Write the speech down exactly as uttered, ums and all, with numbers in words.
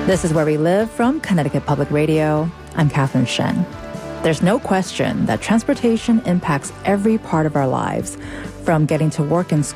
This is Where We Live from Connecticut Public Radio. I'm Catherine Shen. There's no question that transportation impacts every part of our lives, from getting to work and school